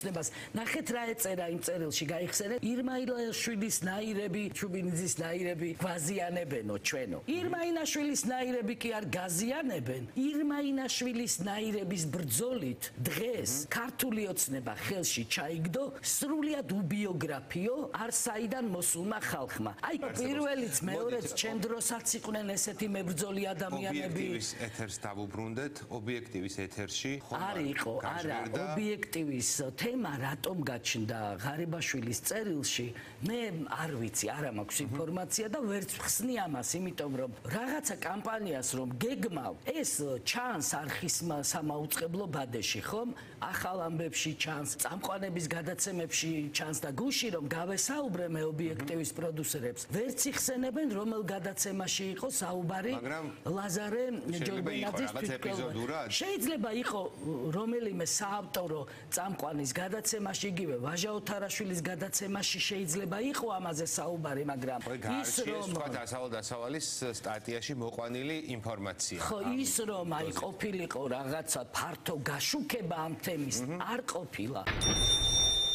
ნახეთ რა ეწერა იმ წერილში გაიხსენეთ ირმაილაშვილის ნაირები ჩუბინიძის ნაირები გვაზიანებენო ჩვენო ირმაინაშვილის ნაირები კი არ გაზიანებენ ირმაინაშვილის ნაირების ბრძოლით დღეს ქართული ოცნება ხელში ჩაიგდო სრულიად უბიოგრაფიო არსაიდან მოსულმა ხალხმა აი პირველიც მეორეც ჩემ დროსაც იყვნენ ესეთი მებრძოლი ადამიანები ობიექტივის ეთერს დავუბრუნდეთ ობიექტივის ეთერში არ იყო არა ობიექტივის თემა რატომ გაჩნდა ღარიბაშვილის წერილში მე არ ვიცი არა მაქვს ინფორმაცია და ვერც ხსნი ამას იმიტომ რომ რაღაცა კამპანიას რომ გეგმავ ეს ჩანს არხის სამაუწყებლო ბადეში ხომ ახალ ამბებში ჩანს წამყვანების გადაცემებში ჩანს და გუში რომ გავესაუბრე მე ობიექტივის პროდიუსერებს ვერც იხსენებენ რომელ გადაცემაში იყო საუბარი ლაზარე ჯორბენაძის თვითმკვლელობით შეიძლება იყო რომელიმე საავტორო წამყვანის გადაცემაში იგივე ვაჟა ოთარაშვილის გადაცემაში შეიძლება იყო ამაზე საუბარი მაგრამ ის რომ დასავალის სტატიაში მოყვანილი ინფორმაცია ხო ის რომ აი ყოფილიყო რაღაცა ფართო გაშუქება ამ თემის არ ყოფილა